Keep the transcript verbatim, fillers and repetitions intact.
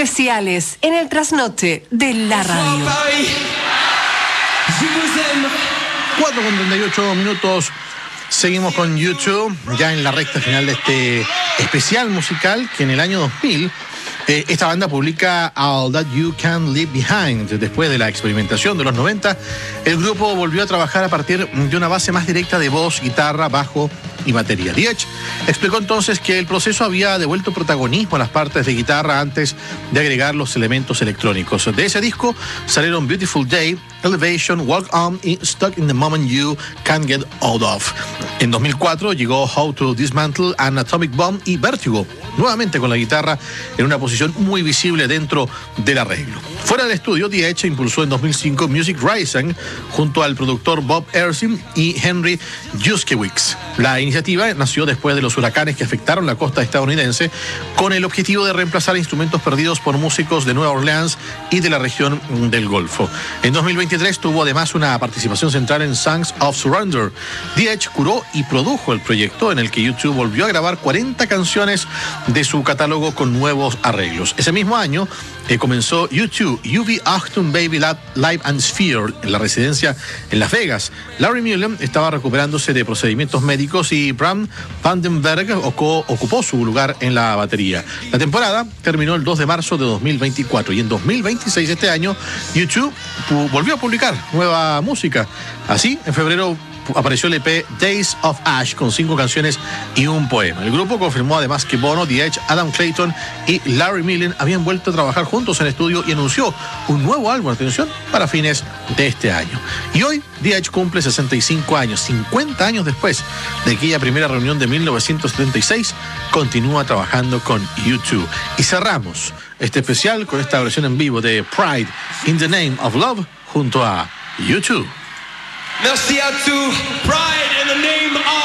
especiales en el trasnoche de la radio. cuatro con treinta y ocho minutos. Seguimos con YouTube, ya en la recta final de este especial musical que en el año dos mil eh, esta banda publica All That You Can Leave Behind. Después de la experimentación de los noventa, el grupo volvió a trabajar a partir de una base más directa de voz, guitarra, bajo y batería. The Edge explicó entonces que el proceso había devuelto protagonismo a las partes de guitarra antes de agregar los elementos electrónicos. De ese disco salieron Beautiful Day, Elevation, Walk On y Stuck in the Moment You Can't Get Out Of. En dos mil cuatro llegó How to Dismantle an Atomic Bomb y Vertigo, nuevamente con la guitarra en una posición muy visible dentro del arreglo. Fuera del estudio, The Edge impulsó en dos mil cinco Music Rising junto al productor Bob Ersin y Henry Juszkiewicz. La iniciativa nació después de los huracanes que afectaron la costa estadounidense, con el objetivo de reemplazar instrumentos perdidos por músicos de Nueva Orleans y de la región del Golfo. En dos mil veintitrés tuvo además una participación central en Songs of Surrender. The Edge curó y produjo el proyecto, en el que YouTube volvió a grabar cuarenta canciones de su catálogo con nuevos arreglos. Ese mismo año eh, comenzó YouTube U V Achtung Baby Lab, Live and Sphere en la residencia en Las Vegas. Larry Mullen estaba recuperándose de procedimientos médicos y Bram Vandenberg ocupó su lugar en la batería. La temporada terminó el dos de marzo de dos mil veinticuatro y en dos mil veintiséis, este año, YouTube volvió a publicar nueva música. Así, en febrero apareció el E P Days of Ash con cinco canciones y un poema. El grupo confirmó además que Bono, The Edge, Adam Clayton y Larry Mullen habían vuelto a trabajar juntos en estudio y anunció un nuevo álbum, atención, para fines de este año. Y hoy The Edge cumple sesenta y cinco años, cincuenta años después de aquella primera reunión de mil novecientos setenta y seis, continúa trabajando con YouTube. Y cerramos este especial con esta versión en vivo de Pride in the Name of Love junto a YouTube. Merci à tous. Pride in the name of